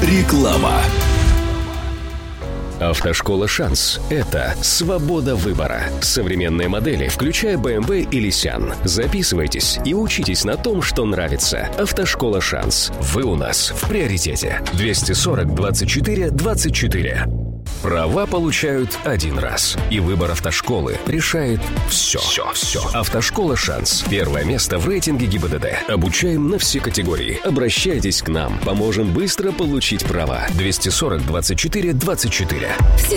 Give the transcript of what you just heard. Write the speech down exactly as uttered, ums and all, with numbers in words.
Реклама. Автошкола «Шанс» — это свобода выбора. Современные модели, включая бэ эм вэ и Nissan. Записывайтесь и учитесь на том, что нравится. Автошкола «Шанс». Вы у нас в приоритете. двести сорок двадцать четыре двадцать четыре. Права получают один раз. И выбор автошколы решает все. Все, все. Автошкола «Шанс». Первое место в рейтинге ГИБДД. Обучаем на все категории. Обращайтесь к нам. Поможем быстро получить права. двести сорок двадцать четыре двадцать четыре. Все